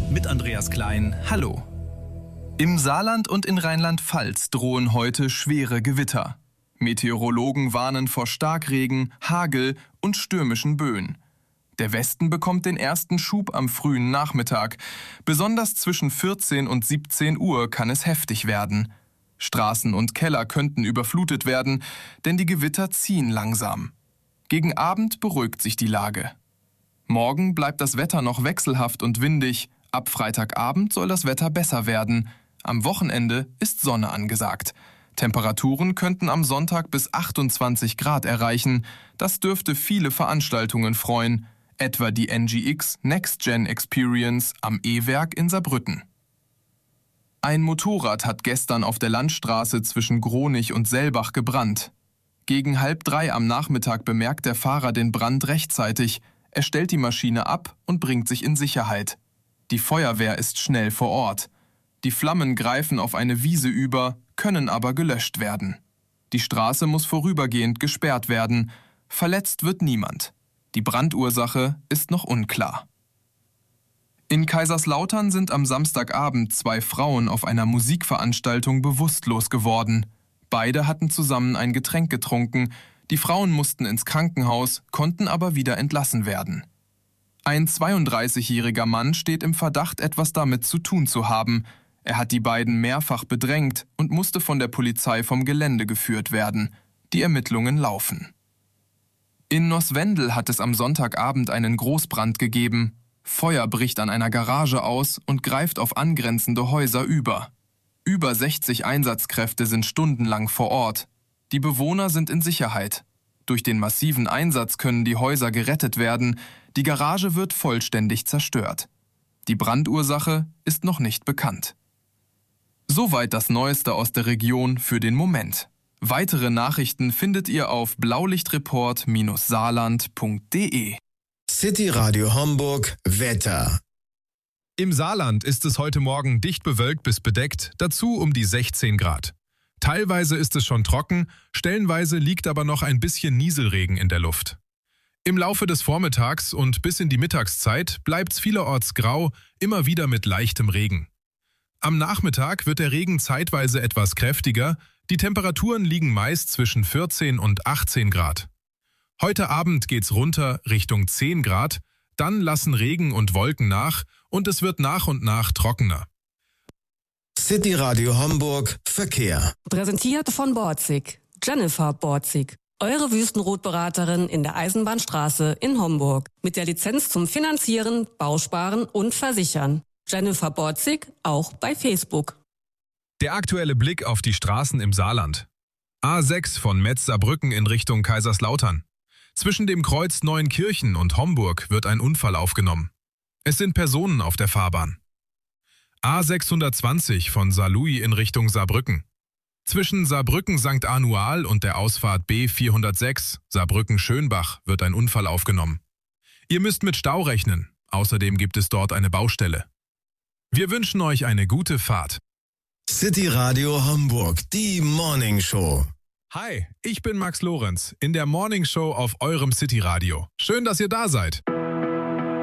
Mit Andreas Klein, hallo. Im Saarland und in Rheinland-Pfalz drohen heute schwere Gewitter. Meteorologen warnen vor Starkregen, Hagel und stürmischen Böen. Der Westen bekommt den ersten Schub am frühen Nachmittag. Besonders zwischen 14 und 17 Uhr kann es heftig werden. Straßen und Keller könnten überflutet werden, denn die Gewitter ziehen langsam. Gegen Abend beruhigt sich die Lage. Morgen bleibt das Wetter noch wechselhaft und windig. Ab Freitagabend soll das Wetter besser werden. Am Wochenende ist Sonne angesagt. Temperaturen könnten am Sonntag bis 28 Grad erreichen. Das dürfte viele Veranstaltungen freuen, etwa die NGX Next Gen Experience am E-Werk in Saarbrücken. Ein Motorrad hat gestern auf der Landstraße zwischen Gronich und Sellbach gebrannt. Gegen 2:30 am Nachmittag bemerkt der Fahrer den Brand rechtzeitig. Er stellt die Maschine ab und bringt sich in Sicherheit. Die Feuerwehr ist schnell vor Ort. Die Flammen greifen auf eine Wiese über, können aber gelöscht werden. Die Straße muss vorübergehend gesperrt werden. Verletzt wird niemand. Die Brandursache ist noch unklar. In Kaiserslautern sind am Samstagabend 2 Frauen auf einer Musikveranstaltung bewusstlos geworden. Beide hatten zusammen ein Getränk getrunken. Die Frauen mussten ins Krankenhaus, konnten aber wieder entlassen werden. Ein 32-jähriger Mann steht im Verdacht, etwas damit zu tun zu haben. Er hat die beiden mehrfach bedrängt und musste von der Polizei vom Gelände geführt werden. Die Ermittlungen laufen. In Noswendel hat es am Sonntagabend einen Großbrand gegeben. Feuer bricht an einer Garage aus und greift auf angrenzende Häuser über. Über 60 Einsatzkräfte sind stundenlang vor Ort. Die Bewohner sind in Sicherheit. Durch den massiven Einsatz können die Häuser gerettet werden. Die Garage wird vollständig zerstört. Die Brandursache ist noch nicht bekannt. Soweit das Neueste aus der Region für den Moment. Weitere Nachrichten findet ihr auf blaulichtreport-saarland.de. City Radio Homburg Wetter. Im Saarland ist es heute Morgen dicht bewölkt bis bedeckt, dazu um die 16 Grad. Teilweise ist es schon trocken, stellenweise liegt aber noch ein bisschen Nieselregen in der Luft. Im Laufe des Vormittags und bis in die Mittagszeit bleibt's vielerorts grau, immer wieder mit leichtem Regen. Am Nachmittag wird der Regen zeitweise etwas kräftiger, die Temperaturen liegen meist zwischen 14 und 18 Grad. Heute Abend geht's runter Richtung 10 Grad, dann lassen Regen und Wolken nach und es wird nach und nach trockener. City Radio Homburg Verkehr. Präsentiert von Borzig. Jennifer Borzig. Eure Wüstenrotberaterin in der Eisenbahnstraße in Homburg. Mit der Lizenz zum Finanzieren, Bausparen und Versichern. Jennifer Borzig, auch bei Facebook. Der aktuelle Blick auf die Straßen im Saarland. A6 von Metz-Saarbrücken in Richtung Kaiserslautern. Zwischen dem Kreuz Neuenkirchen und Homburg wird ein Unfall aufgenommen. Es sind Personen auf der Fahrbahn. A620 von Saarlouis in Richtung Saarbrücken. Zwischen Saarbrücken-St. Anual und der Ausfahrt B406 Saarbrücken-Schönbach wird ein Unfall aufgenommen. Ihr müsst mit Stau rechnen. Außerdem gibt es dort eine Baustelle. Wir wünschen euch eine gute Fahrt. City Radio Homburg, die Morning Show. Hi, ich bin Max Lorenz in der Morning Show auf eurem City Radio. Schön, dass ihr da seid.